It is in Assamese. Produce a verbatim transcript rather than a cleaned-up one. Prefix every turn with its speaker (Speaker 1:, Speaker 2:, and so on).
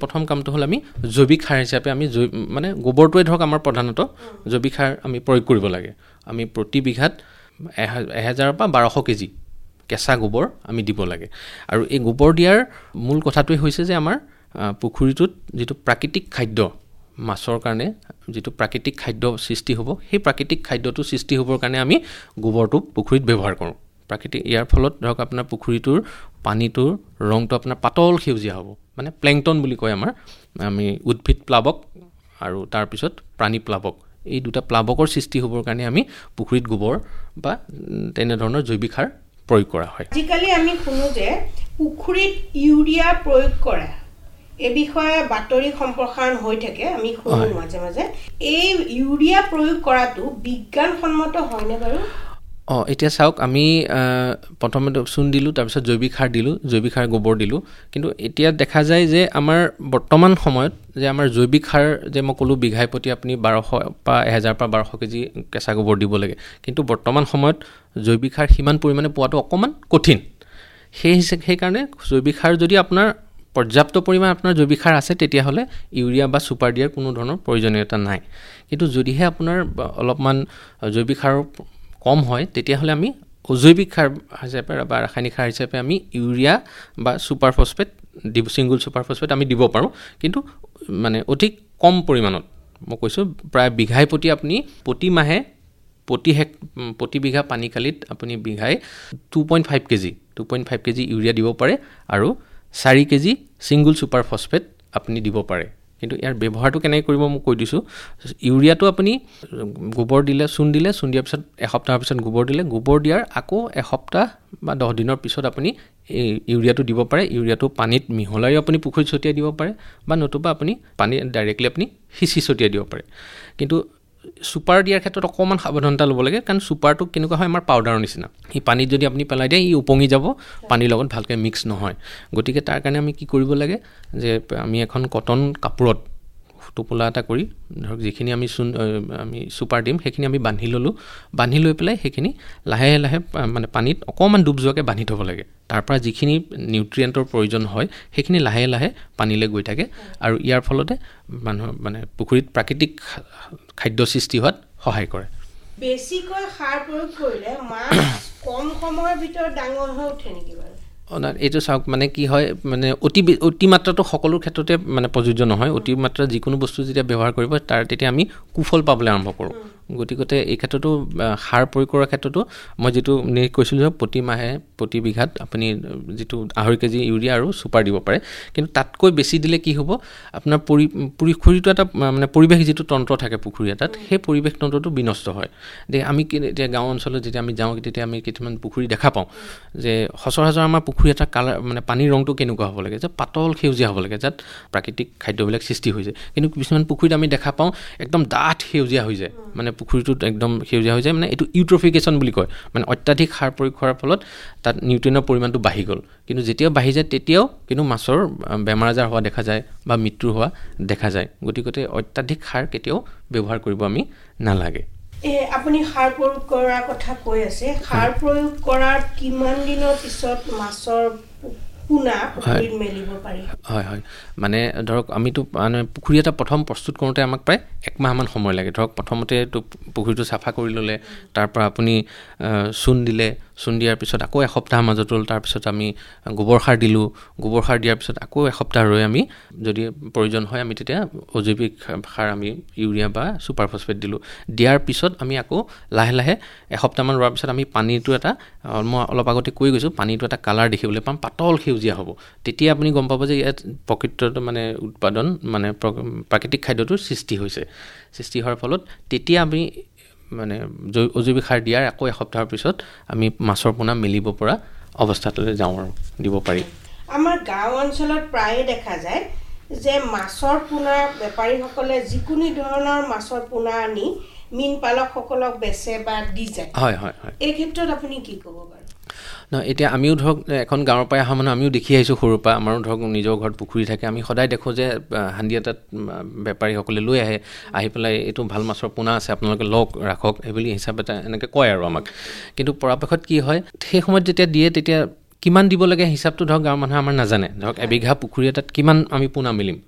Speaker 1: প্ৰথম কামটো হ'ল আমি জৈৱিক সাৰ হিচাপে আমি মানে গোবৰটোৱে ধৰক আমাৰ প্ৰধানতঃ জৈৱিক সাৰ আমি প্ৰয়োগ কৰিব লাগে আমি প্ৰতি বিঘাত এহেজাৰৰ পৰা বাৰশ কেজি কেঁচা গোবৰ আমি দিব লাগে আৰু এই গোবৰ দিয়াৰ মূল কথাটোৱে হৈছে যে আমাৰ পুখুৰীটোত যিটো প্ৰাকৃতিক খাদ্য মাছৰ কাৰণে যিটো প্ৰাকৃতিক খাদ্য সৃষ্টি হ'ব সেই প্ৰাকৃতিক খাদ্যটো সৃষ্টি হ'বৰ কাৰণে আমি গোবৰটো পুখুৰীত ব্যৱহাৰ কৰোঁ প্ৰাকৃতিক ইয়াৰ ফলত ধৰক আপোনাৰ পুখুৰীটোৰ পানীটোৰ ৰংটো আপোনাৰ পাতল সেউজীয়া হ'ব মানে প্লেংটন বুলি কয় আমাৰ আমি উদ্ভিদ প্লাৱক আৰু তাৰপিছত প্ৰাণী প্লাৱক এই দুটা প্লাৱকৰ সৃষ্টি হ'বৰ কাৰণে আমি পুখুৰীত গোবৰ বা তেনেধৰণৰ জৈৱিক সাৰ প্ৰয়োগ কৰা হয়
Speaker 2: আজিকালি আমি শুনো যে পুখুৰীত ইউৰিয়া প্ৰয়োগ কৰা এই বিষয়ে বাতৰি সম্প্ৰসাৰণ হৈ থাকে আমি শুনো মাজে মাজে এই ইউৰিয়া প্ৰয়োগ কৰাটো বিজ্ঞানসন্মত হয়নে বাৰু
Speaker 1: অঁ এতিয়া চাওক আমি প্ৰথমতে চূণ দিলোঁ তাৰপিছত জৈৱিক সাৰ দিলোঁ জৈৱিক সাৰ গোবৰ দিলোঁ কিন্তু এতিয়া দেখা যায় যে আমাৰ বৰ্তমান সময়ত যে আমাৰ জৈৱিক সাৰ যে মই ক'লোঁ বিঘাই প্ৰতি আপুনি বাৰশ বা এহেজাৰ পৰা বাৰশ কেজি কেঁচা গোবৰ দিব লাগে কিন্তু বৰ্তমান সময়ত জৈৱিক সাৰ সিমান পৰিমাণে পোৱাটো অকণমান কঠিন সেই সেইকাৰণে জৈৱিক সাৰ যদি আপোনাৰ পৰ্যাপ্ত পৰিমাণ আপোনাৰ জৈৱিক সাৰ আছে তেতিয়াহ'লে ইউৰিয়া বা ছুপাৰ দিয়াৰ কোনো ধৰণৰ প্ৰয়োজনীয়তা নাই কিন্তু যদিহে আপোনাৰ অলপমান জৈৱিক সাৰৰ কম হয় তেতিয়াহ'লে আমি অজৈৱিক সাৰ হিচাপে বা ৰাসায়নিক সাৰ হিচাপে আমি ইউৰিয়া বা ছুপাৰ ফছফেট দিব ছিংগুল ছুপাৰ ফছফেট আমি দিব পাৰোঁ কিন্তু মানে অধিক কম পৰিমাণত মই কৈছোঁ প্ৰায় বিঘাই প্ৰতি আপুনি প্ৰতি মাহে প্ৰতি হেক প্ৰতি বিঘা পানীকালিত আপুনি বিঘাই two point five KG two point five KG urea দিব পাৰে আৰু চাৰি কেজি ছিংগুল ছুপাৰ ফছফেট আপুনি দিব পাৰে কিন্তু ইয়াৰ ব্যৱহাৰটো কেনেকৈ কৰিব মই কৈ দিছোঁ ইউৰিয়াটো আপুনি গোবৰ দিলে চূণ দিলে চূণ দিয়াৰ পিছত এসপ্তাহৰ পিছত গোবৰ দিলে গোবৰ দিয়াৰ আকৌ এসপ্তাহ বা দহ দিনৰ পিছত আপুনি এই ইউৰিয়াটো দিব পাৰে ইউৰিয়াটো পানীত মিহলাই আপুনি পুখুৰীত ছটিয়াই দিব পাৰে বা নতুবা আপুনি পানী ডাইৰেক্টলি আপুনি সিঁচি ছটিয়াই দিব পাৰে কিন্তু ছুপাৰ দিয়াৰ ক্ষেত্ৰত অকণমান সাৱধানতা ল'ব লাগে কাৰণ ছুপাৰটো কেনেকুৱা হয় আমাৰ পাউডাৰৰ নিচিনা এই পানীত যদি আপুনি পেলাই দিয়ে ই উপঙি যাব পানীৰ লগত ভালকৈ মিক্স নহয় গতিকে তাৰ কাৰণে আমি কি কৰিব লাগে যে আমি এখন কটন কাপোৰত টোপোলা এটা কৰি ধৰক যিখিনি আমি চূণ আমি ছুপাৰ দিম সেইখিনি আমি বান্ধি ল'লোঁ বান্ধি লৈ পেলাই সেইখিনি লাহে লাহে মানে পানীত অকণমান ডুব যোৱাকৈ বান্ধি থ'ব লাগে তাৰ পৰা যিখিনি নিউট্ৰিয়েণ্টৰ প্ৰয়োজন হয় সেইখিনি লাহে লাহে পানীলৈ গৈ থাকে আৰু ইয়াৰ ফলতে মানুহৰ মানে পুখুৰীত প্ৰাকৃতিক খাদ্য সৃষ্টি হোৱাত সহায় কৰে
Speaker 2: বেছিকৈ সাৰ প্ৰয়োগ কৰিলে মাছ কম সময়ৰ ভিতৰত ডাঙৰ হৈ উঠে নেকি বাৰু
Speaker 1: এইটো চাওক মানে কি হয় মানে অতি অতিমাত্ৰাটো সকলো ক্ষেত্ৰতে মানে প্ৰযোজ্য নহয় অতিমাত্ৰা যিকোনো বস্তু যেতিয়া ব্যৱহাৰ কৰিব তাৰ তেতিয়া আমি কুফল পাবলৈ আৰম্ভ কৰোঁ গতিকে এই ক্ষেত্ৰতো সাৰ প্ৰয়োগ কৰাৰ ক্ষেত্ৰতো মই যিটো কৈছিলোঁ যে প্ৰতি মাহে প্ৰতি বিঘাত আপুনি যিটো আঢ়ৈ কেজি ইউৰিয়া আৰু ছুপাৰ দিব পাৰে কিন্তু তাতকৈ বেছি দিলে কি হ'ব আপোনাৰ পৰি পুখুৰীটো এটা মানে পৰিৱেশ যিটো তন্ত্ৰ থাকে পুখুৰী এটাত সেই পৰিৱেশ তন্ত্ৰটো বিনষ্ট হয় যে আমি এতিয়া গাঁও অঞ্চলত যেতিয়া আমি যাওঁ তেতিয়া আমি কিছুমান পুখুৰী দেখা পাওঁ যে সচৰাচৰ আমাৰ পুখুৰী এটা কালাৰ মানে পানীৰ ৰংটো কেনেকুৱা হ'ব লাগে যে পাতল সেউজীয়া হ'ব লাগে যাত প্ৰাকৃতিক খাদ্যবিলাক সৃষ্টি হৈ যায় কিন্তু কিছুমান পুখুৰীত আমি দেখা পাওঁ একদম ডাঠ সেউজীয়া হৈ যায় মানে পুখুৰীটোত একদম সেউজীয়া হৈ যায় মানে এইটো ইউট্ৰফিকেশ্যন বুলি কয় মানে অত্যাধিক সাৰ প্ৰয়োগ কৰাৰ ফলত তাত নিউট্ৰিয়েণ্টৰ পৰিমাণটো বাঢ়ি গ'ল কিন্তু যেতিয়াও বাঢ়ি যায় তেতিয়াও কিন্তু মাছৰ বেমাৰ আজাৰ হোৱা দেখা যায় বা মৃত্যু হোৱা দেখা যায় গতিকে অত্যাধিক সাৰ কেতিয়াও ব্যৱহাৰ কৰিব আমি নালাগে
Speaker 2: আপুনি সাৰ প্ৰয়োগ কৰাৰ কথা কৈ আছে সাৰ প্ৰয়োগ কৰাৰ কিমান দিনৰ পিছত মাছৰ পোনা পুখুৰীত মেলিব পাৰি
Speaker 1: হয় হয় মানে ধৰক আমিতো মানে পুখুৰী এটা প্ৰথম প্ৰস্তুত কৰোঁতে আমাক প্ৰায় একমাহমান সময় লাগে ধৰক প্ৰথমতে পুখুৰীটো চাফা কৰি ল'লে তাৰ পৰা আপুনি চূণ দিলে চূণ দিয়াৰ পিছত আকৌ এসপ্তাহ মাজত ৰ'ল তাৰপিছত আমি গোবৰ সাৰ দিলোঁ গোবৰ সাৰ দিয়াৰ পিছত আকৌ এসপ্তাহ ৰৈ আমি যদি প্ৰয়োজন হয় আমি তেতিয়া অজৈৱিক সাৰ আমি ইউৰিয়া বা ছুপাৰ ফছফেট দিলোঁ দিয়াৰ পিছত আমি আকৌ লাহে লাহে এসপ্তাহমান ৰোৱাৰ পিছত আমি পানীটো এটা মই অলপ আগতে কৈ গৈছোঁ পানীটো এটা কালাৰ দেখিবলৈ পাম পাতল সেউজীয়া হ'ব তেতিয়া আপুনি গম পাব যে ইয়াত প্ৰকৃততে মানে উৎপাদন মানে প্ৰাকৃতিক খাদ্যটোৰ সৃষ্টি হৈছে সৃষ্টি হোৱাৰ ফলত তেতিয়া আমি মানে অজৈৱিক সাৰ দিয়াৰ আকৌ এসপ্তাহৰ পিছত আমি মাছৰ পোনা মেলিব পৰা অৱস্থাটোলৈ যাওঁ আৰু দিব পাৰি
Speaker 2: আমাৰ গাঁও অঞ্চলত প্ৰায়ে দেখা যায় যে মাছৰ পোনা বেপাৰীসকলে যিকোনো ধৰণৰ মাছৰ পোনা আনি মীন পালকসকলক বেচে বা দি যায়
Speaker 1: হয় হয় হয়
Speaker 2: এই ক্ষেত্ৰত আপুনি কি ক'ব বাৰু
Speaker 1: ন এতিয়া আমিও ধৰক এখন গাঁৱৰ পৰা অহা মানুহ আমিও দেখি আহিছোঁ সৰুৰ পৰা আমাৰো ধৰক নিজৰ ঘৰত পুখুৰী থাকে আমি সদায় দেখোঁ যে হাণ্ডি এটাত বেপাৰীসকলে লৈ আহে আহি পেলাই এইটো ভাল মাছৰ পোনা আছে আপোনালোকে লওক ৰাখক এইবুলি হিচাপ এটা এনেকৈ কয় আৰু আমাক কিন্তু পৰাপক্ষত কি হয় সেই সময়ত যেতিয়া দিয়ে তেতিয়া কিমান দিব লাগে হিচাপটো ধৰক গাঁৱৰ মানুহে আমাৰ নাজানে ধৰক এবিঘা পুখুৰী এটাত কিমান আমি পোনা মেলিম